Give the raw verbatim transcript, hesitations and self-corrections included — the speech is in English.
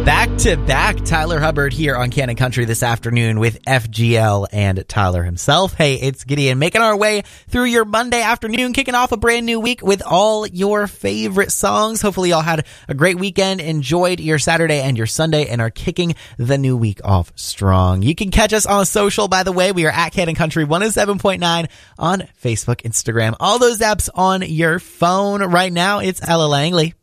Back to back, Tyler Hubbard here on Cannon Country this afternoon with F G L and Tyler himself. Hey, it's Gideon making our way through your Monday afternoon, kicking off a brand new week with all your favorite songs. Hopefully y'all had a great weekend, enjoyed your Saturday and your Sunday, and are kicking the new week off strong. You can catch us on social, by the way. We are at Cannon Country one oh seven point nine on Facebook, Instagram, all those apps on your phone. Right now, it's Ella Langley.